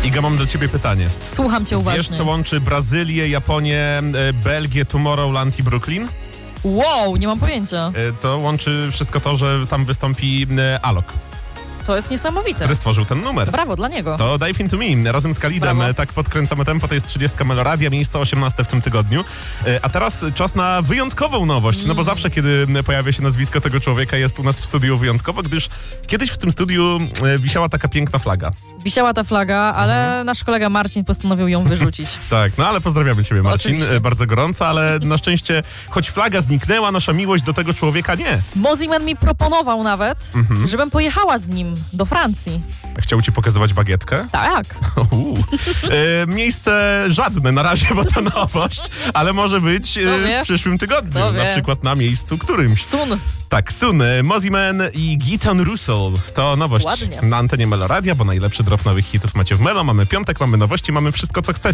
Iga, mam dla ciebie pytanie. Słucham cię uważnie. Wiesz, co łączy Brazylię, Japonię, Belgię, Tomorrowland i Brooklyn? Wow, nie mam pojęcia. To łączy wszystko to, że tam wystąpi Alok, To jest niesamowite. który stworzył ten numer. Brawo dla niego. To Dive Into Me razem z Khalidem. Brawo. Tak podkręcamy tempo, to jest 30 Meloradia, miejsce 18 w tym tygodniu. A teraz czas na wyjątkową nowość, no bo zawsze, kiedy pojawia się nazwisko tego człowieka, jest u nas w studiu wyjątkowo, gdyż kiedyś w tym studiu wisiała taka piękna flaga. Wisiała ta flaga, ale nasz kolega Marcin postanowił ją wyrzucić. Tak, no ale pozdrawiamy ciebie, Marcin, Oczywiście. bardzo gorąco, ale na szczęście, choć flaga zniknęła, nasza miłość do tego człowieka nie. Mosiman mi proponował nawet, żebym pojechała z nim do Francji. Chciał ci pokazywać bagietkę? Tak. Miejsce żadne na razie, bo to nowość, ale może być w przyszłym tygodniu, Kto na wie? przykład na miejscu którymś. Sun. Tak, Sun, Mosiman i Gitan Russell. To nowość Ładnie. na antenie Meloradia, bo najlepszy drop nowych hitów macie w Melo. Mamy piątek, mamy nowości, mamy wszystko, co chcecie.